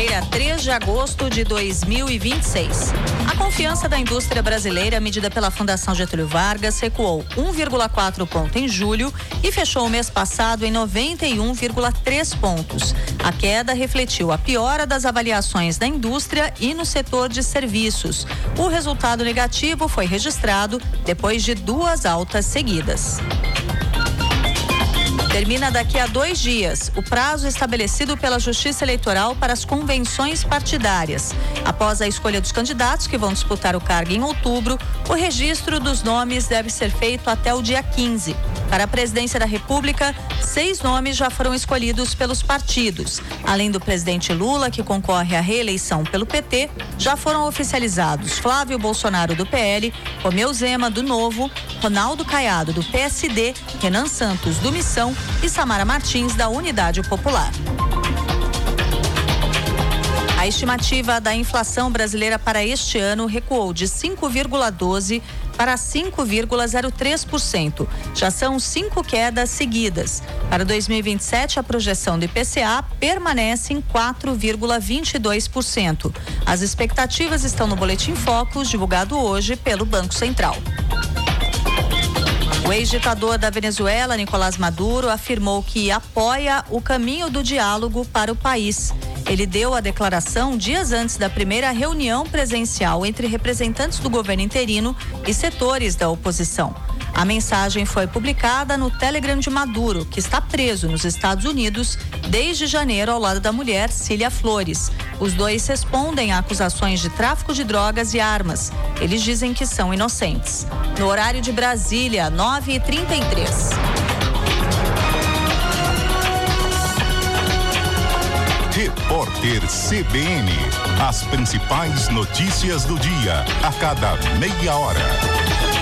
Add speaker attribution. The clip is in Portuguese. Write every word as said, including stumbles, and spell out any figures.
Speaker 1: Quinta-feira, três de agosto de dois mil e vinte e seis. A confiança da indústria brasileira, medida pela Fundação Getúlio Vargas, recuou um vírgula quatro ponto em julho e fechou o mês passado em noventa e um vírgula três pontos. A queda refletiu a piora das avaliações da indústria e no setor de serviços. O resultado negativo foi registrado depois de duas altas seguidas. Termina daqui a dois dias o prazo estabelecido pela Justiça Eleitoral para as convenções partidárias. Após a escolha dos candidatos que vão disputar o cargo em outubro, o registro dos nomes deve ser feito até o dia quinze. Para a presidência da República, seis nomes já foram escolhidos pelos partidos. Além do presidente Lula, que concorre à reeleição pelo P T, já foram oficializados Flávio Bolsonaro, do P L, Romeu Zema, do Novo, Ronaldo Caiado, do P S D, Renan Santos, do Missão e Samara Martins, da Unidade Popular. A estimativa da inflação brasileira para este ano recuou de cinco vírgula doze por cento para cinco vírgula zero três por cento. Já são cinco quedas seguidas. Para dois mil e vinte e sete, a projeção do I P C A permanece em quatro vírgula vinte e dois por cento. As expectativas estão no Boletim Focus, divulgado hoje pelo Banco Central. O ex-ditador da Venezuela, Nicolás Maduro, afirmou que apoia o caminho do diálogo para o país. Ele deu a declaração dias antes da primeira reunião presencial entre representantes do governo interino e setores da oposição. A mensagem foi publicada no Telegram de Maduro, que está preso nos Estados Unidos desde janeiro ao lado da mulher Cília Flores. Os dois respondem a acusações de tráfico de drogas e armas. Eles dizem que são inocentes. No horário de Brasília, nove e trinta e três.
Speaker 2: Repórter C B N. As principais notícias do dia, a cada meia hora.